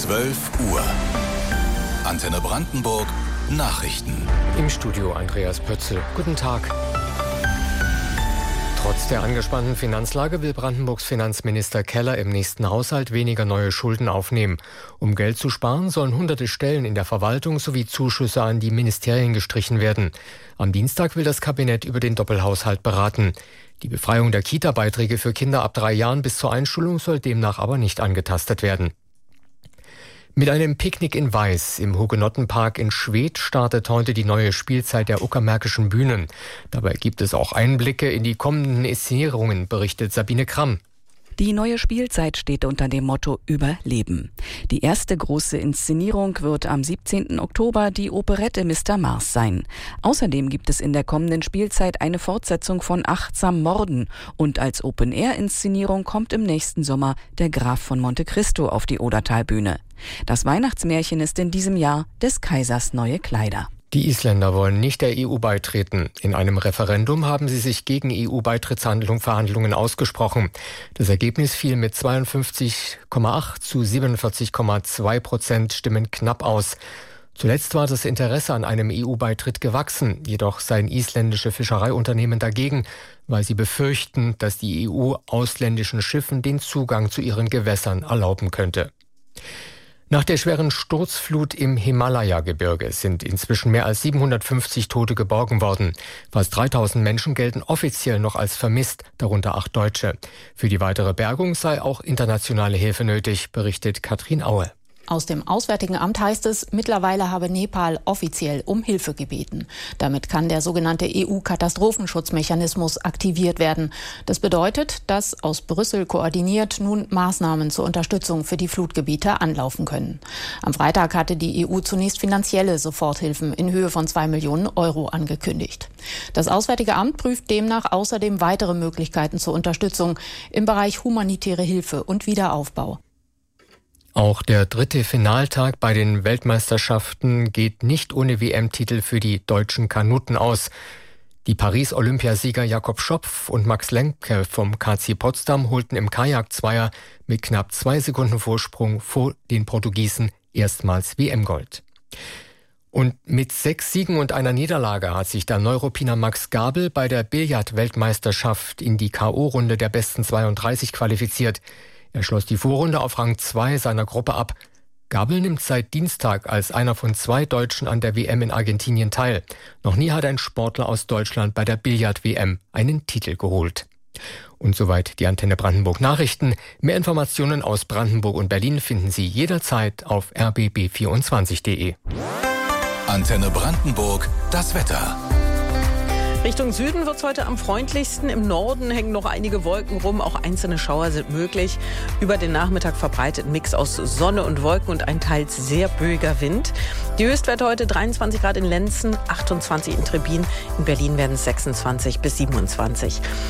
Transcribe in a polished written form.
12 Uhr. Antenne Brandenburg Nachrichten. Im Studio Andreas Pötzl. Guten Tag. Trotz der angespannten Finanzlage will Brandenburgs Finanzminister Keller im nächsten Haushalt weniger neue Schulden aufnehmen. Um Geld zu sparen, sollen hunderte Stellen in der Verwaltung sowie Zuschüsse an die Ministerien gestrichen werden. Am Dienstag will das Kabinett über den Doppelhaushalt beraten. Die Befreiung der Kita-Beiträge für Kinder ab 3 Jahren bis zur Einschulung soll demnach aber nicht angetastet werden. Mit einem Picknick in Weiß im Hugenottenpark in Schwedt startet heute die neue Spielzeit der Uckermärkischen Bühnen. Dabei gibt es auch Einblicke in die kommenden Inszenierungen, berichtet Sabine Kramm. Die neue Spielzeit steht unter dem Motto Überleben. Die erste große Inszenierung wird am 17. Oktober die Operette Mr. Mars sein. Außerdem gibt es in der kommenden Spielzeit eine Fortsetzung von Achtsam Morden. Und als Open-Air-Inszenierung kommt im nächsten Sommer der Graf von Monte Cristo auf die Odertalbühne. Das Weihnachtsmärchen ist in diesem Jahr des Kaisers neue Kleider. Die Isländer wollen nicht der EU beitreten. In einem Referendum haben sie sich gegen EU-Beitrittsverhandlungen ausgesprochen. Das Ergebnis fiel mit 52,8 zu 47,2% Stimmen knapp aus. Zuletzt war das Interesse an einem EU-Beitritt gewachsen. Jedoch seien isländische Fischereiunternehmen dagegen, weil sie befürchten, dass die EU ausländischen Schiffen den Zugang zu ihren Gewässern erlauben könnte. Nach der schweren Sturzflut im Himalaya-Gebirge sind inzwischen mehr als 750 Tote geborgen worden. Fast 3000 Menschen gelten offiziell noch als vermisst, darunter 8 Deutsche. Für die weitere Bergung sei auch internationale Hilfe nötig, berichtet Katrin Aue. Aus dem Auswärtigen Amt heißt es, mittlerweile habe Nepal offiziell um Hilfe gebeten. Damit kann der sogenannte EU-Katastrophenschutzmechanismus aktiviert werden. Das bedeutet, dass aus Brüssel koordiniert nun Maßnahmen zur Unterstützung für die Flutgebiete anlaufen können. Am Freitag hatte die EU zunächst finanzielle Soforthilfen in Höhe von 2 Millionen Euro angekündigt. Das Auswärtige Amt prüft demnach außerdem weitere Möglichkeiten zur Unterstützung im Bereich humanitäre Hilfe und Wiederaufbau. Auch der 3. Finaltag bei den Weltmeisterschaften geht nicht ohne WM-Titel für die deutschen Kanuten aus. Die Paris-Olympiasieger Jakob Schopf und Max Lemke vom KC Potsdam holten im Kajak-Zweier mit knapp 2 Sekunden Vorsprung vor den Portugiesen erstmals WM-Gold. Und mit 6 Siegen und einer Niederlage hat sich der Neuruppiner Max Gabel bei der Billard-Weltmeisterschaft in die K.O.-Runde der besten 32 qualifiziert. Er schloss die Vorrunde auf Rang 2 seiner Gruppe ab. Gabel nimmt seit Dienstag als einer von 2 Deutschen an der WM in Argentinien teil. Noch nie hat ein Sportler aus Deutschland bei der Billard-WM einen Titel geholt. Und soweit die Antenne Brandenburg Nachrichten. Mehr Informationen aus Brandenburg und Berlin finden Sie jederzeit auf rbb24.de. Antenne Brandenburg, das Wetter. Richtung Süden wird es heute am freundlichsten. Im Norden hängen noch einige Wolken rum. Auch einzelne Schauer sind möglich. Über den Nachmittag verbreitet ein Mix aus Sonne und Wolken und ein teils sehr böiger Wind. Die Höchstwerte heute 23 Grad in Lenzen, 28 in Trebbin. In Berlin werden es 26 bis 27.